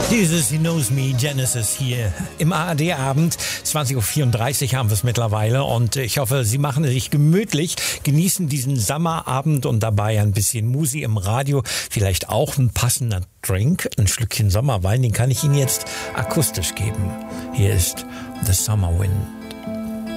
Dieses He Knows Me, Genesis hier im ARD-Abend. 20.34 Uhr haben wir es mittlerweile und ich hoffe, Sie machen es sich gemütlich, genießen diesen Sommerabend und dabei ein bisschen Musik im Radio, vielleicht auch ein passender Drink, ein Schlückchen Sommerwein, den kann ich Ihnen jetzt akustisch geben. Hier ist The Summer Wind.